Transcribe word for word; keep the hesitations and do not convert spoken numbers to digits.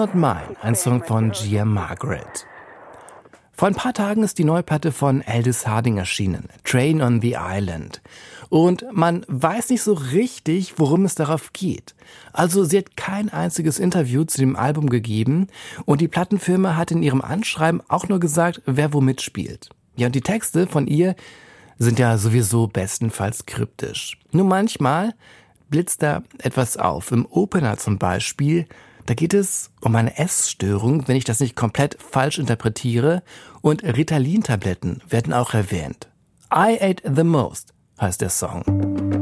Not Mine, ein Song von Gia Margaret. Vor ein paar Tagen ist die neue Platte von Aldous Harding erschienen, Train on the Island. Und man weiß nicht so richtig, worum es darauf geht. Also sie hat kein einziges Interview zu dem Album gegeben und die Plattenfirma hat in ihrem Anschreiben auch nur gesagt, wer wo mitspielt. Ja, und die Texte von ihr sind ja sowieso bestenfalls kryptisch. Nur manchmal blitzt da etwas auf. Im Opener zum Beispiel, da geht es um eine Essstörung, wenn ich das nicht komplett falsch interpretiere, und Ritalin-Tabletten werden auch erwähnt. I Ate the Most heißt der Song.